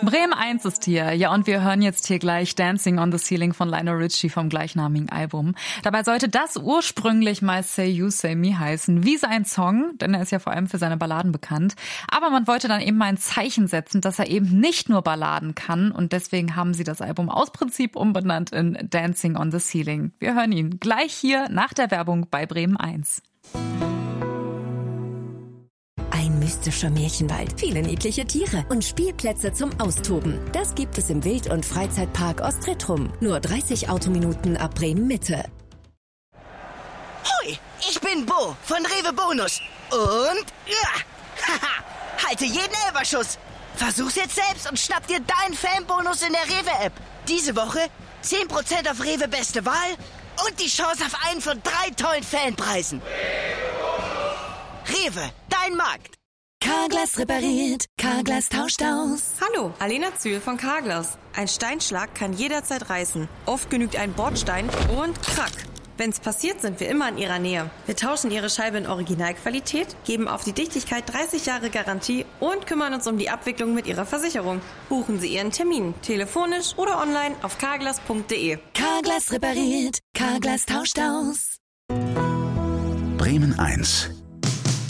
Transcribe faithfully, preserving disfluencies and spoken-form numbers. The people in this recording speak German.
Bremen eins ist hier. Ja, und wir hören jetzt hier gleich Dancing on the Ceiling von Lionel Richie vom gleichnamigen Album. Dabei sollte das ursprünglich mal Say You, Say Me heißen, wie sein Song, denn er ist ja vor allem für seine Balladen bekannt. Aber man wollte dann eben mal ein Zeichen setzen, dass er eben nicht nur Balladen kann, und deswegen haben sie das Album aus Prinzip umbenannt in Dancing on the Ceiling. Wir hören ihn gleich hier nach der Werbung bei Bremen eins. Ein mystischer Märchenwald, viele niedliche Tiere und Spielplätze zum Austoben. Das gibt es im Wild- und Freizeitpark Ostretrum. Nur dreißig Autominuten ab Bremen Mitte. Hoi, ich bin Bo von Rewe Bonus. Und ja, haha, halte jeden Elberschuss. Versuch's jetzt selbst und schnapp dir deinen Fanbonus in der Rewe-App. Diese Woche zehn Prozent auf Rewe Beste Wahl und die Chance auf einen von drei tollen Fanpreisen. Rewe, dein Markt. Carglass repariert, Carglass tauscht aus. Hallo, Alena Zühl von Carglass. Ein Steinschlag kann jederzeit reißen. Oft genügt ein Bordstein und krack. Wenn's passiert, sind wir immer in Ihrer Nähe. Wir tauschen Ihre Scheibe in Originalqualität, geben auf die Dichtigkeit dreißig Jahre Garantie und kümmern uns um die Abwicklung mit Ihrer Versicherung. Buchen Sie Ihren Termin, telefonisch oder online auf carglass punkt de. Carglass repariert, Carglass tauscht aus. Bremen eins.